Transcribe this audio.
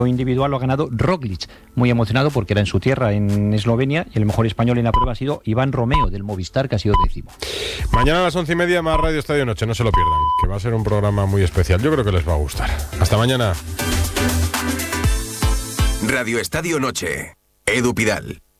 individual lo ha ganado Roglic, muy emocionado porque era en su tierra, en Eslovenia, y el mejor español en la prueba ha sido Iván Romeo del Movistar, que ha sido 10º. Mañana a las 11:30 más Radio Estadio Noche, no se lo pierdan, que va a ser un programa muy especial. Yo creo que les va a gustar. Hasta mañana. Radio Estadio Noche. Edu Pidal.